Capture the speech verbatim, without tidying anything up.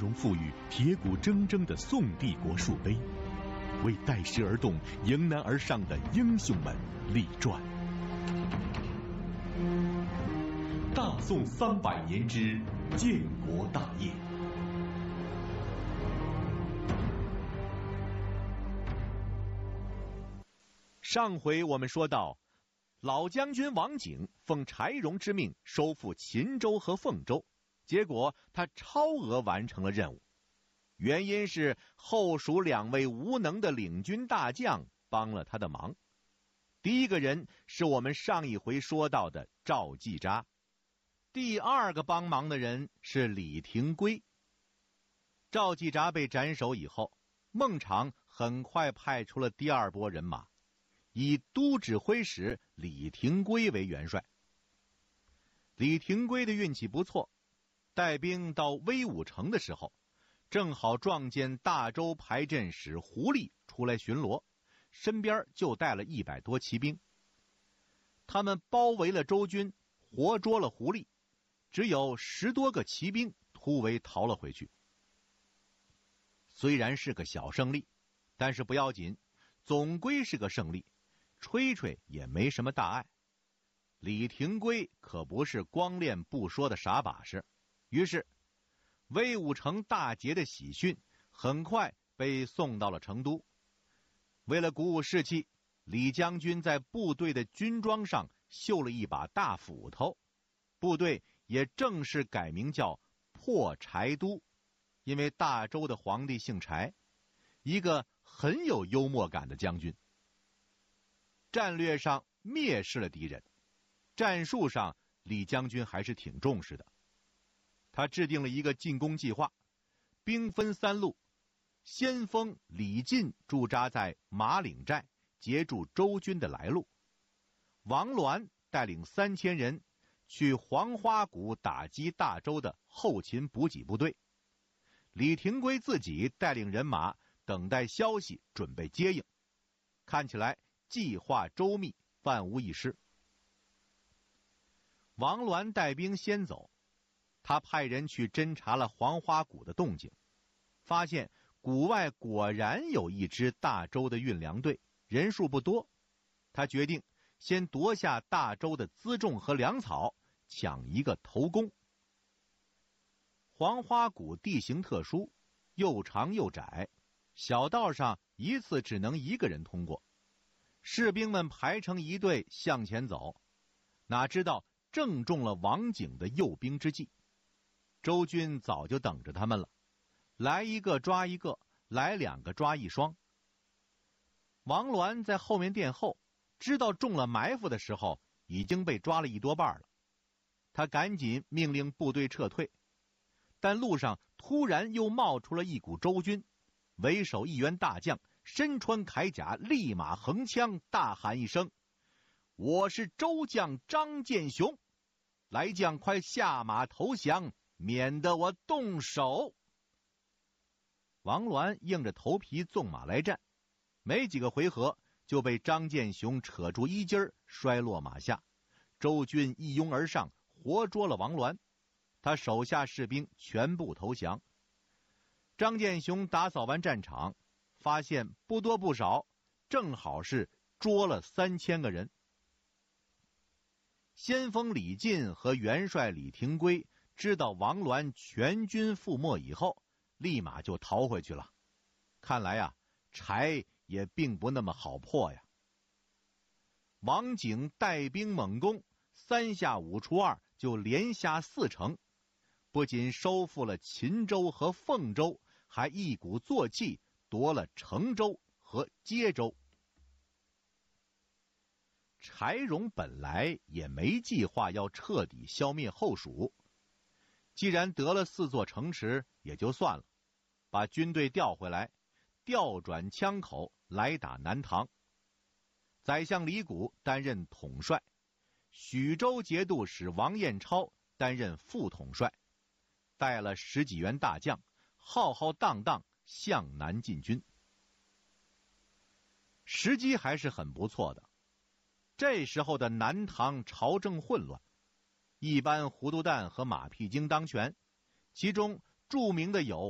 荣赋予铁骨铮铮的宋帝国树碑，为带石而动、迎难而上的英雄们立传。大宋三百年之建国大业。上回我们说到，老将军王景奉柴荣之命收复秦州和凤州，结果他超额完成了任务。原因是后蜀两位无能的领军大将帮了他的忙。第一个人是我们上一回说到的赵季札，第二个帮忙的人是李廷圭。赵季札被斩首以后，孟昶很快派出了第二波人马，以都指挥使李廷圭为元帅。李廷圭的运气不错，带兵到威武城的时候，正好撞见大州排阵使胡立出来巡逻，身边就带了一百多骑兵。他们包围了周军，活捉了胡立，只有十多个骑兵突围逃了回去。虽然是个小胜利，但是不要紧，总归是个胜利，吹吹也没什么大碍。李廷圭可不是光练不说的傻把式，于是威武城大捷的喜讯很快被送到了成都。为了鼓舞士气，李将军在部队的军装上绣了一把大斧头，部队也正式改名叫破柴都，因为大周的皇帝姓柴，一个很有幽默感的将军。战略上蔑视了敌人，战术上李将军还是挺重视的。他制定了一个进攻计划，兵分三路，先锋李进驻扎在马岭寨，截住周军的来路。王鸾带领三千人去黄花谷打击大周的后勤补给部队。李廷圭自己带领人马等待消息，准备接应。看起来计划周密，万无一失。王鸾带兵先走，他派人去侦察了黄花谷的动静，发现谷外果然有一支大周的运粮队，人数不多。他决定先夺下大周的辎重和粮草，抢一个头功。黄花谷地形特殊，又长又窄，小道上一次只能一个人通过。士兵们排成一队向前走，哪知道正中了王景的诱兵之计。周军早就等着他们了，来一个抓一个，来两个抓一双。王鸾在后面殿后，知道中了埋伏的时候，已经被抓了一多半了。他赶紧命令部队撤退，但路上突然又冒出了一股周军，为首一员大将身穿铠甲，立马横枪，大喊一声：“我是周将张建雄，来将快下马投降，免得我动手。”王鸾硬着头皮纵马来战，没几个回合就被张建雄扯住衣襟摔落马下。周军一拥而上，活捉了王鸾，他手下士兵全部投降。张建雄打扫完战场，发现不多不少，正好是捉了三千个人。先锋李进和元帅李廷圭知道王鸾全军覆没以后，立马就逃回去了。看来呀，柴也并不那么好破呀。王景带兵猛攻，三下五除二就连下四城，不仅收复了秦州和凤州，还一鼓作气夺了成州和接州。柴荣本来也没计划要彻底消灭后蜀，既然得了四座城池也就算了，把军队调回来，调转枪口来打南唐。宰相李谷担任统帅，许州节度使王彦超担任副统帅，带了十几员大将，浩浩荡荡向南进军。时机还是很不错的。这时候的南唐朝政混乱，一般糊涂蛋和马屁精当权，其中著名的有